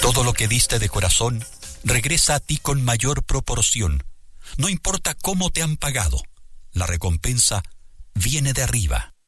Todo lo que diste de corazón regresa a ti con mayor proporción. No importa cómo te han pagado, la recompensa viene de arriba.